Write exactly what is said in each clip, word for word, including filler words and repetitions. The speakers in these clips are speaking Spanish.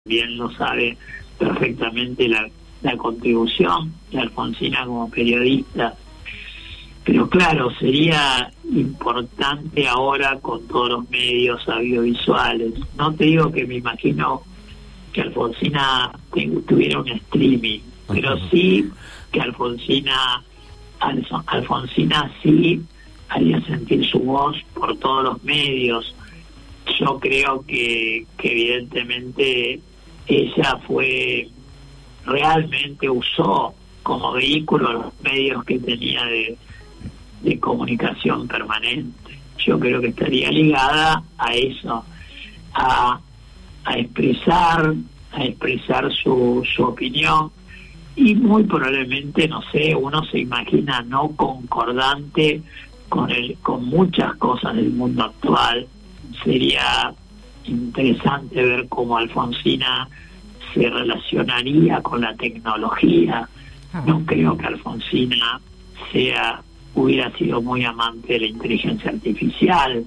bien lo sabe perfectamente la, la contribución de Alfonsina como periodista. Pero claro, sería importante ahora con todos los medios audiovisuales. No te digo que me imagino que Alfonsina tuviera un streaming, pero sí que Alfonsina, Alf- Alfonsina sí haría sentir su voz por todos los medios. Yo creo que, que evidentemente ella fue, realmente usó como vehículo los medios que tenía de, de comunicación permanente. Yo creo que estaría ligada a eso, a, a expresar, a expresar su, su opinión, y muy probablemente, no sé, uno se imagina no concordante con el, con muchas cosas del mundo actual. Sería interesante ver cómo Alfonsina se relacionaría con la tecnología. No creo que Alfonsina sea hubiera sido muy amante de la inteligencia artificial.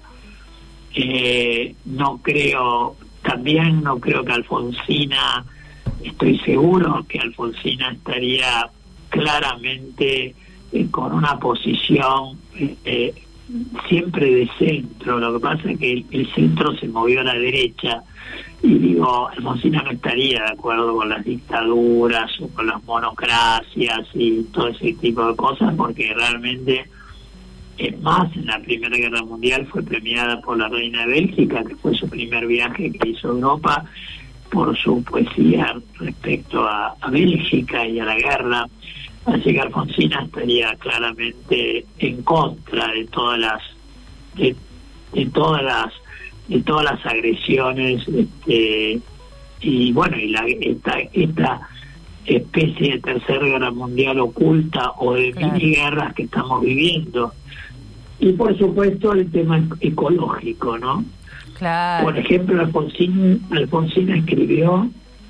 Eh, no creo, también no creo que Alfonsina, estoy seguro que Alfonsina estaría claramente eh, con una posición eh, siempre de centro. Lo que pasa es que el, el centro se movió a la derecha, y digo, Alfonsina no estaría de acuerdo con las dictaduras o con las monocracias y todo ese tipo de cosas, porque realmente, es más, en la Primera Guerra Mundial fue premiada por la reina de Bélgica, que fue su primer viaje que hizo a Europa, por su poesía respecto a, a Bélgica y a la guerra. Así que Alfonsina estaría claramente en contra de todas las de, de todas las de todas las agresiones, este, y bueno, y la, esta esta especie de tercera guerra mundial oculta o de claro. mini guerras que estamos viviendo. Y por supuesto el tema ecológico, ¿no? Claro. Por ejemplo, Alfonsina, Alfonsina escribió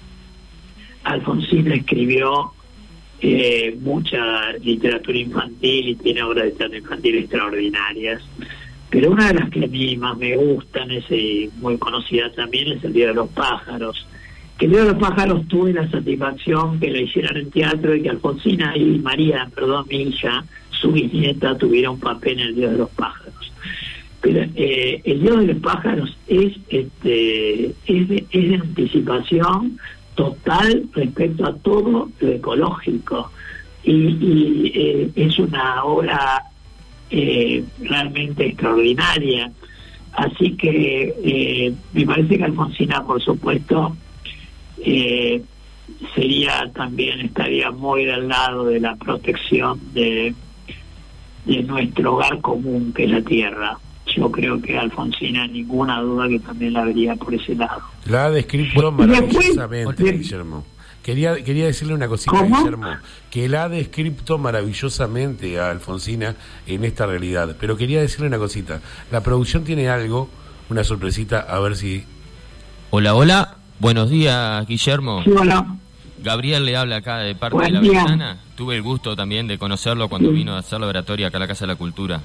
Alfonsina escribió Eh, mucha literatura infantil y tiene obras de teatro infantil extraordinarias, pero una de las que a mí más me gustan es eh, muy conocida también, es El Día de los Pájaros. Que El Día de los Pájaros tuve la satisfacción que la hicieran en teatro y que Alfonsina y María, perdón, mi hija, su bisnieta, tuviera un papel en El Día de los Pájaros. Pero eh, El Día de los Pájaros es este es de, es de anticipación total respecto a todo lo ecológico, y, y eh, es una obra eh, realmente extraordinaria. Así que eh, me parece que Alfonsina, por supuesto, eh, sería también estaría muy del lado de la protección de, de nuestro hogar común, que es la tierra. Yo creo que Alfonsina, ninguna duda que también la vería por ese lado. La ha descrito maravillosamente, Guillermo. Quería quería decirle una cosita, ¿Cómo? Guillermo, que la ha descrito maravillosamente a Alfonsina en esta realidad. Pero quería decirle una cosita. La producción tiene algo, una sorpresita, a ver si... Hola, hola. Buenos días, Guillermo. Sí, hola. Gabriel le habla acá de parte Buen de La día. Ventana. Tuve el gusto también de conocerlo cuando Sí. vino a hacer la oratoria acá a la Casa de la Cultura.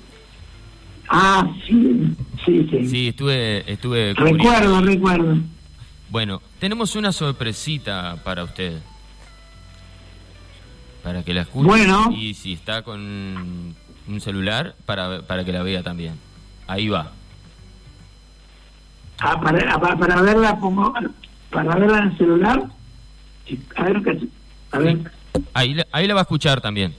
Ah, sí, sí, sí. Sí, estuve... estuve Recuerdo, cubriendo. recuerdo. Bueno, tenemos una sorpresita para usted. Para que la escuche. Bueno. Y si está con un celular, para, para que la vea también. Ahí va. Ah, para, para, para verla, pongo, para verla en el celular. A ver, qué- a ver. Ahí, la- ahí la va a escuchar también.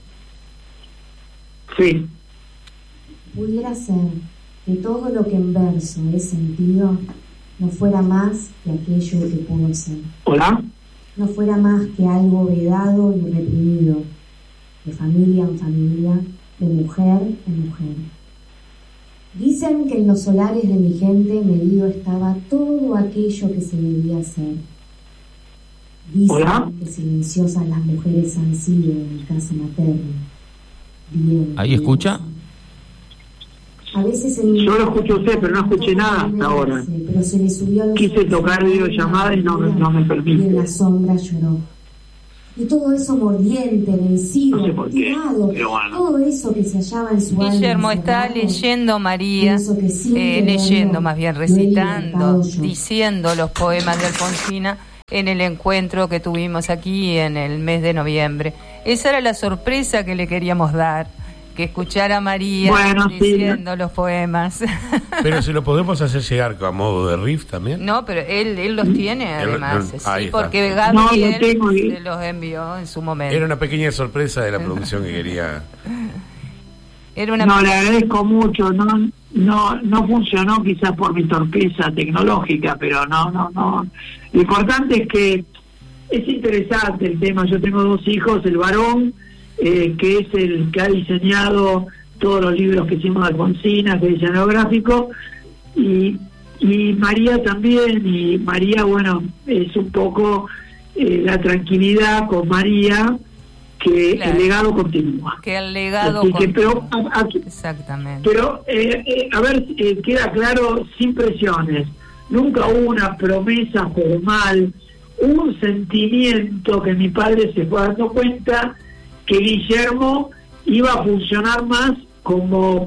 Sí. Pudiera ser que todo lo que en verso es sentido no fuera más que aquello que pudo ser, Hola. no fuera más que algo vedado y reprimido, de familia en familia, de mujer en mujer. Dicen que en los solares de mi gente medido estaba todo aquello que se debía hacer. Dicen Hola. que silenciosas las mujeres han sido en mi casa materna. Bien, ¿Ahí escucha? A veces en Yo lo escucho a usted, pero no escuché nada hasta ahora. Pero se le subió a los Quise ojos tocar videollamada y no, no me permite. Y en la sombra lloró. Y todo eso mordiente, vencido, No sé por qué, tirado, pero bueno. todo eso que se hallaba en su alma. Guillermo está encerrado, leyendo María, eso que siempre eh, leyendo dolió, más bien, lo he recitando, libertado yo. diciendo los poemas de Alfonsina en el encuentro que tuvimos aquí en el mes de noviembre. Esa era la sorpresa que le queríamos dar, que escuchara a María bueno, diciendo sí. los poemas. Pero si lo podemos hacer llegar a modo de riff también. No, pero él él los tiene además, él, sí, ahí está. porque Gabriel no, tengo... se los envió en su momento. Era una pequeña sorpresa de la producción que quería... Era una No, le agradezco mucho, no no no funcionó quizás por mi torpeza tecnológica, pero no, no, no. Lo importante es que es interesante el tema. Yo tengo dos hijos, el varón, eh, que es el que ha diseñado todos los libros que hicimos de Alfonsina, que es diseñador gráfico, y, y María también, y María, bueno, es un poco eh, la tranquilidad con María, que claro, el legado continúa. Que el legado Así continúa. Que, pero, a, a, Exactamente. Pero, eh, eh, a ver, eh, queda claro, sin presiones. Nunca hubo una promesa formal, un sentimiento que mi padre se fue dando cuenta que Guillermo iba a funcionar más como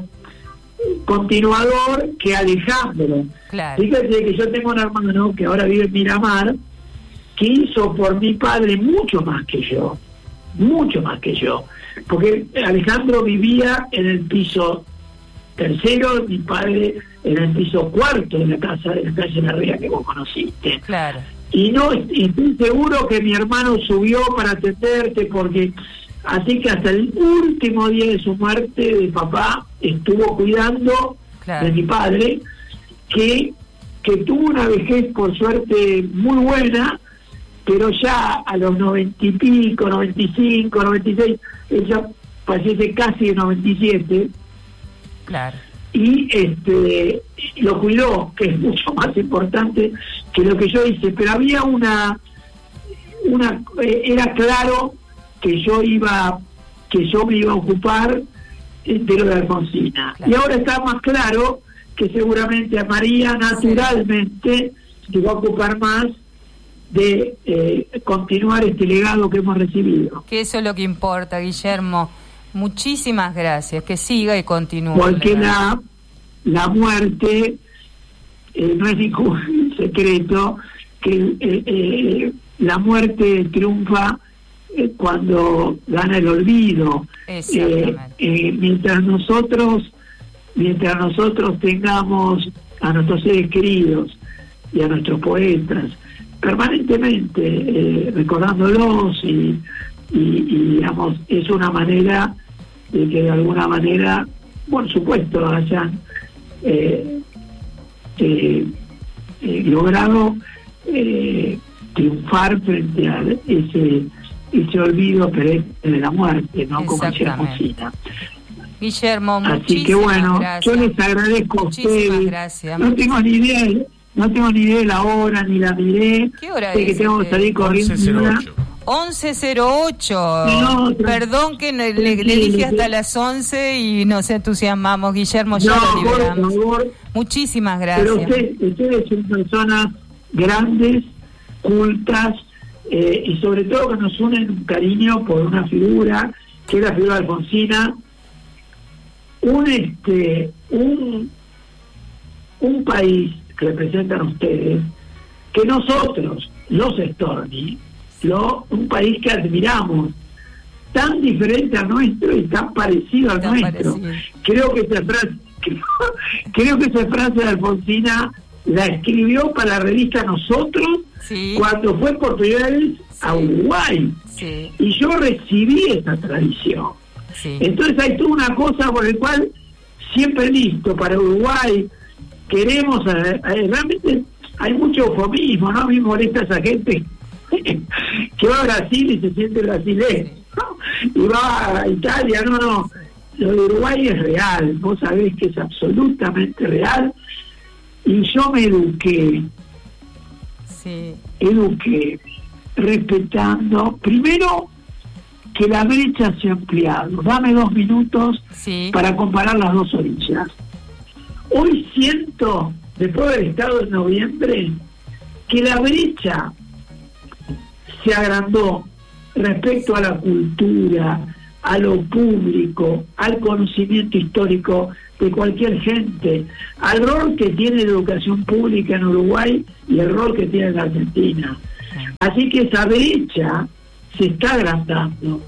continuador que Alejandro. Claro. Fíjate que yo tengo un hermano que ahora vive en Miramar, que hizo por mi padre mucho más que yo. Mucho más que yo, porque Alejandro vivía en el piso tercero, mi padre en el piso cuarto de la casa de la calle Larrea que vos conociste. Claro. Y no estoy seguro que mi hermano subió para atenderte, porque así que hasta el último día de su muerte de papá estuvo cuidando claro. de mi padre, que que tuvo una vejez por suerte muy buena, pero ya a los noventa y pico, noventa y cinco, noventa y seis, ella parece casi de noventa y siete, claro. y este lo cuidó, que es mucho más importante que lo que yo hice, pero había una, una eh, era claro que yo iba, que yo me iba a ocupar eh, de lo de Alfonsina, claro. Y ahora está más claro que seguramente a María naturalmente sí. se va a ocupar más de eh, continuar este legado que hemos recibido. Que eso es lo que importa, Guillermo. Muchísimas gracias. Que siga y continúe. Porque la, la muerte eh, no es ningún secreto, que eh, eh, la muerte triunfa eh, cuando gana el olvido. Exactamente. Eh, eh, mientras nosotros, mientras nosotros tengamos a nuestros seres queridos y a nuestros poetas permanentemente eh, recordándolos y, y, y digamos es una manera de que de alguna manera por supuesto hayan eh, eh, eh, logrado eh, triunfar frente a ese ese olvido perenne de la muerte, ¿no? Como decía Alfonsina. Guillermo, así que bueno, gracias. Yo les agradezco a ustedes. Gracias. No tengo ni idea No tengo ni idea de la hora, ni la miré. ¿Qué hora sé es? que tengo que salir corriendo. once cero ocho. No, Perdón que no, le, le dije hasta las once y nos entusiasmamos. Guillermo, ya no, lo liberamos. Por favor. Muchísimas gracias. Pero usted, ustedes son personas grandes, cultas, eh, y sobre todo que nos unen un cariño por una figura, que es la figura de Alfonsina. Un, este, un, un país que representan ustedes, que nosotros, los Storni, lo, un país que admiramos, tan diferente al nuestro y tan parecido al tan nuestro. Parecido. Creo que esa frase, creo, creo que esa frase de Alfonsina la escribió para la revista Nosotros, sí. cuando fue por primera vez sí. a Uruguay. Sí. Y yo recibí esa tradición. Sí. Entonces hay toda una cosa por la cual siempre listo para Uruguay. Queremos, eh, eh, realmente hay mucho eufemismo, ¿no? A mí me molesta esa gente que va a Brasil y se siente brasileño, ¿no? Y va a Italia, no, no. Lo de Uruguay es real, vos sabés que es absolutamente real. Y yo me eduqué, sí. eduqué, respetando, primero, que la brecha se ha ampliado. Dame dos minutos sí. para comparar las dos orillas. Hoy siento, después del estado de noviembre, que la brecha se agrandó respecto a la cultura, a lo público, al conocimiento histórico de cualquier gente, al rol que tiene la educación pública en Uruguay y el rol que tiene en la Argentina. Así que esa brecha se está agrandando.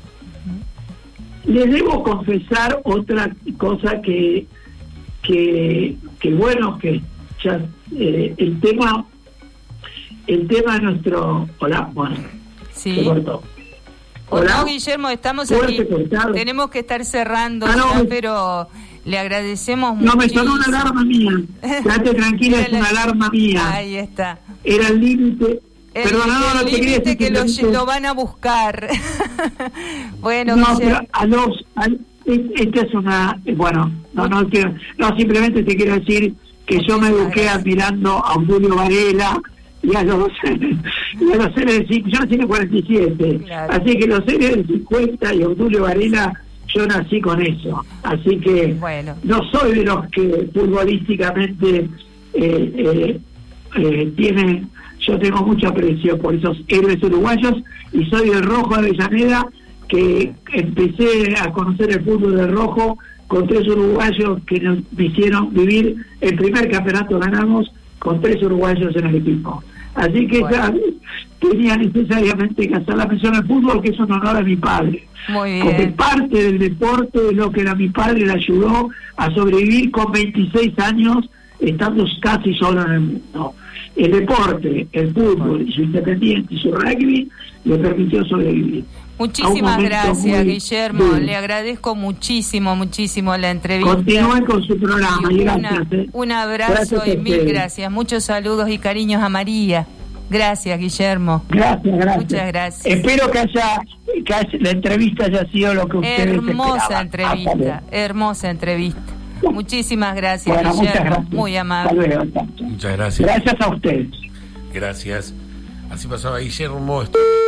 Les debo confesar otra cosa que, que, que bueno, que ya eh, el tema, el tema de nuestro... Hola, bueno, sí. se cortó. Hola, no, Guillermo, estamos aquí. Cortado. Tenemos que estar cerrando, ah, no, ya, pero le agradecemos mucho. No, me sonó una alarma mía. Quédate tranquila, es una alarma mía. Ahí está. Era el límite. Perdón, no, no te quería decir que lo, lo van a buscar. Bueno, no, pero a los... A, esta es una... Bueno, no, no, quiero, no, simplemente te quiero decir que Muchísimas yo me eduqué gracias. admirando a Obdulio Varela y a los, y a los seres del cincuenta, yo nací en el cuarenta y siete, claro. Así que los seres del cincuenta y Obdulio Varela, yo nací con eso, así que bueno. No soy de los que futbolísticamente eh, eh, eh, tienen, yo tengo mucho aprecio por esos héroes uruguayos y soy del Rojo de Avellaneda, que empecé a conocer el fútbol del Rojo con tres uruguayos que nos hicieron vivir el primer campeonato ganamos con tres uruguayos en el equipo. Así que bueno. ya tenía necesariamente que hacer la mención al fútbol, que es un honor a mi padre. Muy bien. Porque parte del deporte de lo que era mi padre le ayudó a sobrevivir con veintiséis años, estando casi solo en el mundo. El deporte, el fútbol y su Independiente y su rugby le permitió sobrevivir. Muchísimas gracias, Guillermo. Bien. Le agradezco muchísimo, muchísimo la entrevista. Continúen con su programa. Y una, gracias, eh. Un abrazo gracias y mil gracias. Muchos saludos y cariños a María. Gracias, Guillermo. Gracias, gracias. Muchas gracias. Espero que haya, que haya, la entrevista haya sido lo que ustedes Hermosa esperaban. entrevista, hermosa entrevista. Muchísimas gracias, bueno, Guillermo. Muchas gracias. Muy amable. Luego, muchas gracias. Gracias a ustedes. Gracias. Así pasaba Guillermo.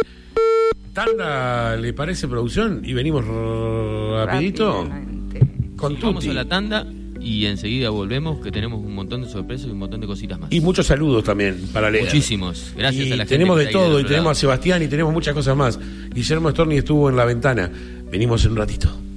Tanda, ¿le parece, producción? Y venimos rapidito con Tuti. Vamos a la tanda y enseguida volvemos, que tenemos un montón de sorpresas y un montón de cositas más. Y muchos saludos también para leer. Muchísimos. Gracias y a la gente. Tenemos de todo, y tenemos lado. a Sebastián y tenemos muchas cosas más. Guillermo Storni estuvo en la ventana. Venimos en un ratito.